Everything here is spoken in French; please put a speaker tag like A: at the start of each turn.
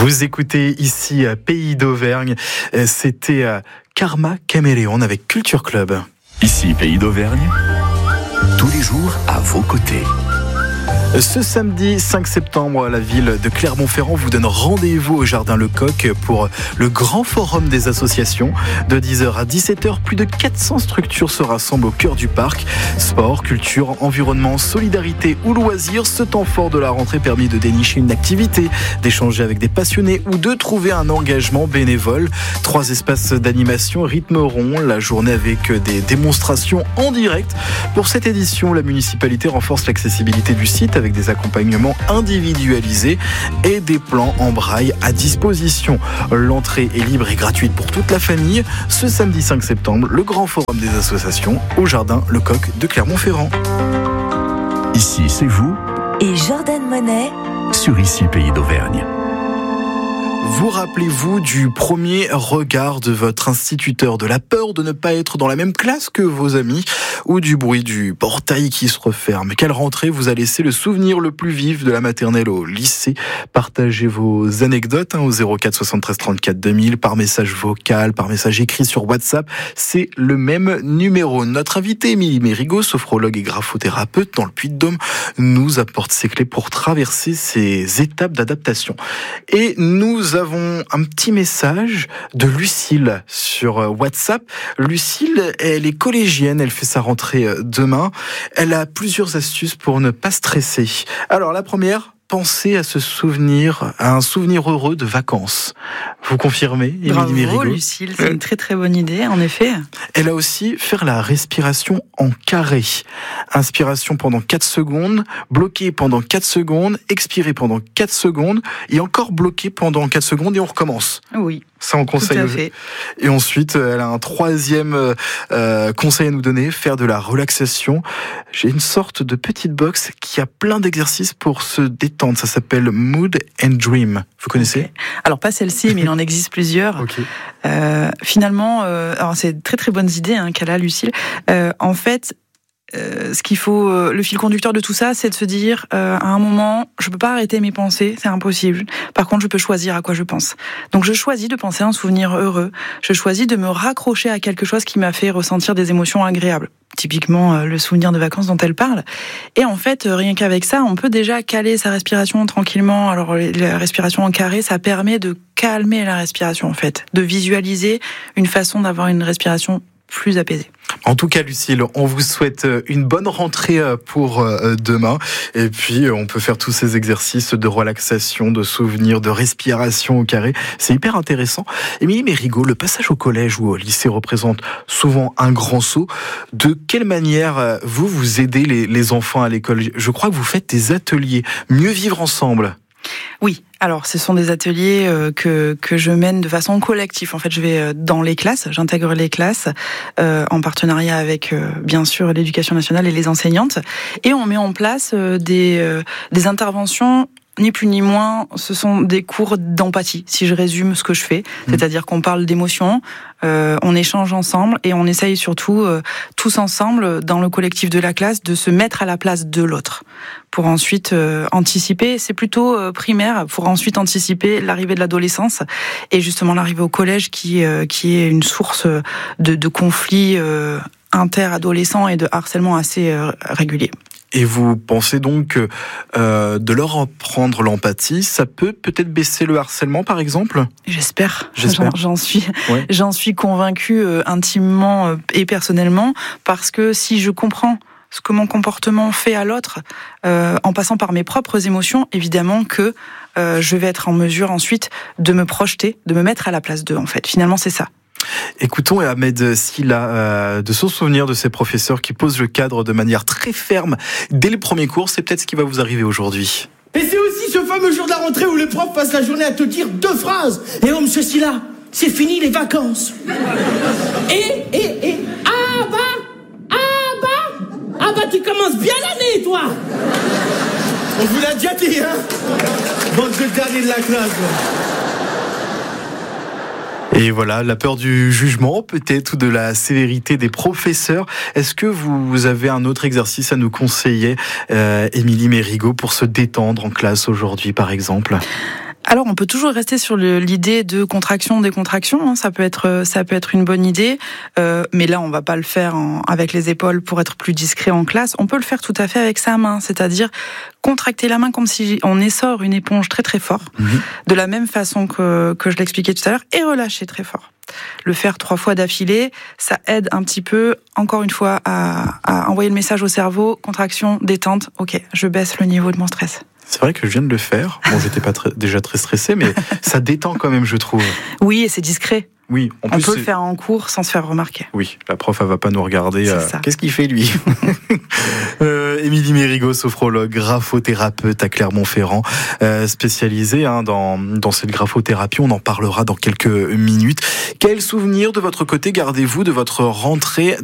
A: Vous écoutez ici Pays d'Auvergne, c'était Karma Caméléon avec Culture Club.
B: Ici Pays d'Auvergne, tous les jours à vos côtés.
A: Ce samedi 5 septembre, la ville de Clermont-Ferrand vous donne rendez-vous au Jardin Lecoq pour le grand forum des associations. De 10h à 17h, plus de 400 structures se rassemblent au cœur du parc. Sport, culture, environnement, solidarité ou loisirs, ce temps fort de la rentrée permet de dénicher une activité, d'échanger avec des passionnés ou de trouver un engagement bénévole. 3 espaces d'animation rythmeront la journée avec des démonstrations en direct. Pour cette édition, la municipalité renforce l'accessibilité du site avec des accompagnements individualisés et des plans en braille à disposition. L'entrée est libre et gratuite pour toute la famille. Ce samedi 5 septembre, le grand forum des associations au Jardin Lecoq de Clermont-Ferrand.
B: Ici, c'est vous
C: et Jordan Monet
B: sur Ici Pays d'Auvergne.
A: Vous rappelez-vous du premier regard de votre instituteur, de la peur de ne pas être dans la même classe que vos amis ou du bruit du portail qui se referme? Quelle rentrée vous a laissé le souvenir le plus vif de la maternelle au lycée? Partagez vos anecdotes au 04 73 34 2000 par message vocal, par message écrit sur WhatsApp. C'est le même numéro. Notre invitée Émilie Mérigot, sophrologue et graphothérapeute dans le Puy-de-Dôme, nous apporte ses clés pour traverser ces étapes d'adaptation. Et nous avons un petit message de Lucille sur WhatsApp. Lucille, elle est collégienne, elle fait sa rentrée demain. Elle a plusieurs astuces pour ne pas stresser. Alors la première, pensez à un souvenir heureux de vacances. Vous confirmez, Émilie Mérigot?
D: Bravo Lucille, c'est une très très bonne idée, en effet.
A: Elle a aussi faire la respiration en carré. Inspiration pendant 4 secondes, bloquer pendant 4 secondes, expirer pendant 4 secondes, et encore bloquer pendant 4 secondes, et on recommence.
D: Oui.
A: Ça, on conseille.
D: Tout à fait.
A: Et ensuite, elle a un troisième conseil à nous donner, faire de la relaxation. J'ai une sorte de petite box qui a plein d'exercices pour se détendre. Ça s'appelle Mood and Dream. Vous connaissez?
D: Okay. Alors, pas celle-ci, mais il en existe plusieurs.
A: Okay.
D: Finalement, alors c'est très très bonnes idées qu'elle a, Lucille. En fait, ce qu'il faut, le fil conducteur de tout ça, c'est de se dire, à un moment, je peux pas arrêter mes pensées, c'est impossible. Par contre, je peux choisir à quoi je pense. Donc, je choisis de penser à un souvenir heureux. Je choisis de me raccrocher à quelque chose qui m'a fait ressentir des émotions agréables. Typiquement, le souvenir de vacances dont elle parle. Et en fait, rien qu'avec ça, on peut déjà caler sa respiration tranquillement. Alors, la respiration en carré, ça permet de calmer la respiration, en fait. De visualiser une façon d'avoir une respiration plus apaisée.
A: En tout cas, Lucille, on vous souhaite une bonne rentrée pour demain. Et puis, on peut faire tous ces exercices de relaxation, de souvenirs, de respiration au carré. C'est hyper intéressant. Émilie Mérigot, le passage au collège ou au lycée représente souvent un grand saut. De quelle manière vous aidez les enfants à l'école? Je crois que vous faites des ateliers. Mieux vivre ensemble.
D: Oui, alors ce sont des ateliers que je mène de façon collective. En fait, je vais dans les classes, j'intègre les classes en partenariat avec bien sûr l'éducation nationale et les enseignantes, et on met en place des interventions. Ni plus ni moins, ce sont des cours d'empathie, si je résume ce que je fais. C'est-à-dire qu'on parle d'émotions, on échange ensemble et on essaye surtout, tous ensemble, dans le collectif de la classe, de se mettre à la place de l'autre. Pour ensuite anticiper, c'est plutôt primaire, pour ensuite anticiper l'arrivée de l'adolescence et justement l'arrivée au collège qui est une source de conflits inter-adolescents et de harcèlement assez régulier.
A: Et vous pensez donc que de leur apprendre l'empathie, ça peut peut-être baisser le harcèlement, par exemple?
D: J'espère. J'en suis convaincue intimement et personnellement, parce que si je comprends ce que mon comportement fait à l'autre, en passant par mes propres émotions, évidemment que je vais être en mesure ensuite de me projeter, de me mettre à la place d'eux, en fait. Finalement, c'est ça.
A: Écoutons Ahmed Silla de son souvenir de ses professeurs qui posent le cadre de manière très ferme dès le premier cours. C'est peut-être ce qui va vous arriver aujourd'hui.
E: Et c'est aussi ce fameux jour de la rentrée où les profs passent la journée à te dire 2 phrases. Et oh, monsieur Silla, c'est fini les vacances. Ah bah tu commences bien l'année, toi. On vous l'a déjà dit, Bande de dernier de la classe.
A: Et voilà, la peur du jugement peut-être ou de la sévérité des professeurs. Est-ce que vous avez un autre exercice à nous conseiller, Émilie Mérigot, pour se détendre en classe aujourd'hui par exemple ?
D: Alors, on peut toujours rester sur l'idée de contraction, décontraction. Hein, ça peut être une bonne idée. Mais là, on va pas le faire avec les épaules pour être plus discret en classe. On peut le faire tout à fait avec sa main, c'est-à-dire contracter la main comme si on essore une éponge très très fort, de la même façon que je l'expliquais tout à l'heure, et relâcher très fort. Le faire 3 fois d'affilée, ça aide un petit peu, encore une fois, à envoyer le message au cerveau, contraction, détente, ok, je baisse le niveau de mon stress.
A: C'est vrai que je viens de le faire. Bon, j'étais pas déjà très stressé, mais ça détend quand même, je trouve.
D: Oui, et c'est discret.
A: Oui,
D: on peut le faire en cours sans se faire remarquer.
A: Oui, la prof, elle va pas nous regarder. Qu'est-ce qu'il fait, lui? Émilie Mérigot, sophrologue, graphothérapeute à Clermont-Ferrand, spécialisée dans cette graphothérapie. On en parlera dans quelques minutes. Quel souvenir de votre côté gardez-vous de votre rentrée